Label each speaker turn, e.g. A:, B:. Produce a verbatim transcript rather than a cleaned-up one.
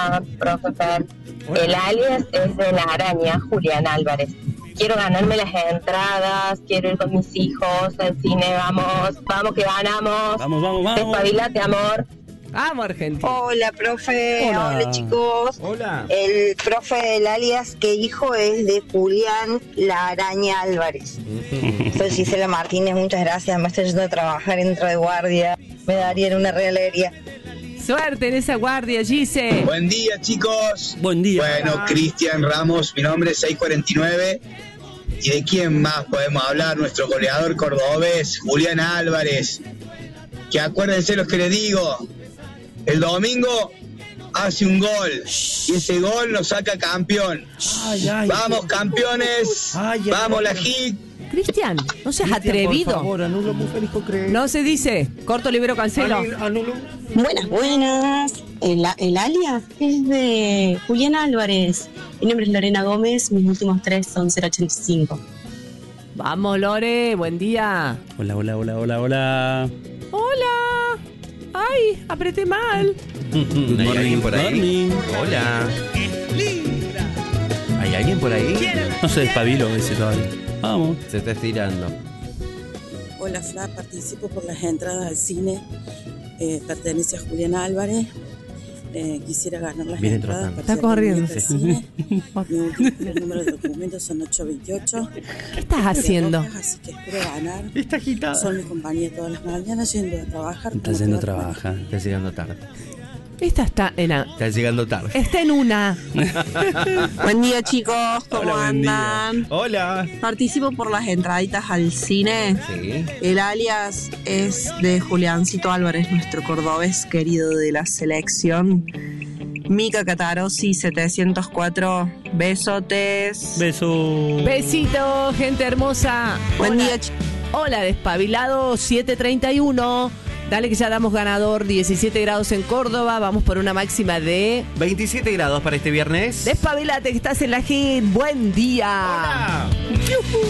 A: profe Fer. El alias es de la araña, Julián Álvarez. Quiero ganarme las entradas, quiero ir con mis hijos al cine, vamos, vamos que ganamos.
B: Vamos, vamos, vamos.
A: Despabilate, amor.
C: Vamos, Argentina.
D: Hola, profe.
B: Hola.
D: Hola, chicos.
E: Hola.
D: El profe del alias que dijo es de Julián La Araña Álvarez. Soy Gisela Martínez, muchas gracias. Me estoy yendo a trabajar, entro de guardia. Me darían una realería.
C: Suerte en esa guardia, Gise.
F: Buen día, chicos.
B: Buen día.
F: Bueno, Cristian Ramos, mi nombre es seis cuarenta y nueve. ¿Y de quién más podemos hablar? Nuestro goleador cordobés, Julián Álvarez. Que acuérdense los que les digo. El domingo hace un gol y ese gol nos saca campeón.
B: Ay, ay,
F: Vamos, campeones.
B: Ay, ay,
F: Vamos,
B: ay,
F: la
B: ay.
F: hit.
C: Cristian, no seas
B: Cristian,
C: atrevido.
B: Por favor, anulo, muy feliz con creer.
C: No se dice. Corto, libero, cancelo.
B: Anulo.
G: Buenas, buenas. El, el alias es de Julián Álvarez. Mi nombre es Lorena Gómez, mis últimos tres son cero ochenta y cinco.
C: Vamos, Lore, buen día.
B: Hola, hola, hola, hola, hola.
C: Hola. Ay, apreté mal.
E: ¿Hay alguien por ahí?
B: Morning.
E: Hola. ¿Hay alguien por ahí?
B: No se despabiló ese todavía. Vamos.
E: Se está estirando.
H: Hola, Fla, participo por las entradas al cine. Eh, pertenece a Julián Álvarez. Eh, quisiera ganar las
E: Viene
H: entradas.
E: trotando.
H: para
C: Está
H: ir al
C: corriendo.
H: al cine. Mi último número de documentos son ocho veintiocho.
C: ¿Qué estás haciendo?
H: Así que espero ganar.
E: Está agitada.
H: Son mi compañía todas las mañanas yendo a trabajar.
B: Está
H: como
B: yendo a
H: todas las
B: trabajar.
E: Está llegando tarde.
C: Esta está en, a-
E: Está llegando tarde.
C: está en una.
G: Buen día, chicos. ¿Cómo
E: Hola, buen día.
G: andan?
E: Hola.
G: Participo por las entraditas al cine.
E: Sí.
G: El alias es de Juliancito Álvarez, nuestro cordobés querido de la selección. Mica Catarossi setecientos cuatro. Besotes.
B: Beso.
C: Besito, gente hermosa.
G: Buen
C: Hola.
G: día, chicos.
C: Hola, despabilado siete treinta y uno. Dale que ya damos ganador, diecisiete grados en Córdoba. Vamos por una máxima de...
E: veintisiete grados para este viernes.
C: Despabilate, que estás en la hit. Buen día.
E: Hola.